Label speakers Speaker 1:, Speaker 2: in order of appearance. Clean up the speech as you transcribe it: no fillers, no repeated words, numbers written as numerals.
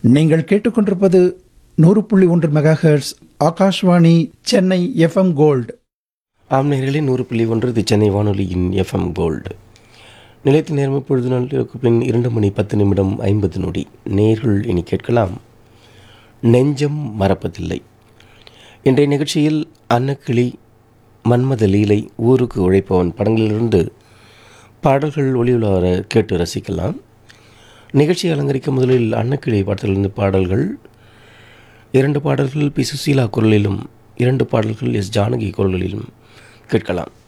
Speaker 1: நீங்கள் கேட்டுக்கொண்டிருப்பது 100.1 megahertz Akashvani Chennai FM gold.
Speaker 2: நேயர்களே, 100.1 இது சென்னை வானொலியின் எஃப்எம் கோல்டு. நிலையத்தின் நேரம் இப்பொழுது நாளுக்கு பின் 2 மணி 10 நிமிடம் 50 நொடி. நேயர்கள் இனி கேட்கலாம் நெஞ்சம் மறப்பதில்லை. இன்றைய நிகழ்ச்சியில் அன்னக்கிளி, மன்மத லீலை, ஊருக்கு உழைப்பவன் படங்களிலிருந்து பாடல்கள் ஒளியுலார கேட்டு ரசிக்கலாம். நிகழ்ச்சியை அலங்கரிக்க முதலில் அன்னக்கிளி படத்திலிருந்து பாடல்கள். 2 பாடல்கள் பி. சுசீலா குரலிலும் 2 பாடல்கள் எஸ். ஜானகி குரலிலும் கேட்கலாம்.